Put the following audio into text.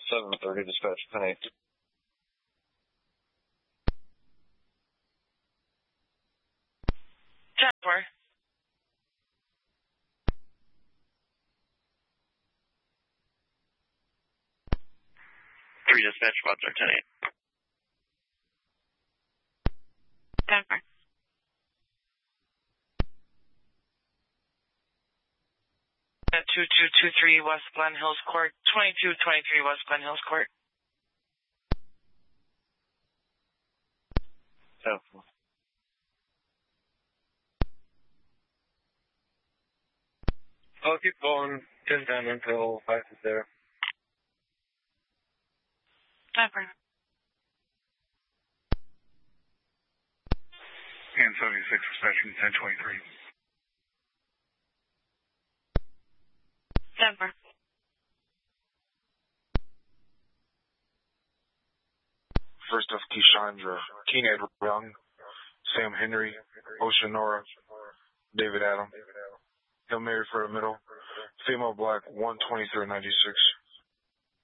7:30 dispatch 10-8. Tower. 3 dispatch, Roger, 10-8. Denver. 2223 West Glen Hills Court. 2223 West Glen Hills Court. 10-4. I'll keep going. 10 down until 5 is there. Denver. And 76 dispatching 1023. Denver. First of Kishandra, King Edward Young, Sam Henry, Ocean Nora, David Adam. Hail Mary for the middle. Female black, 12396.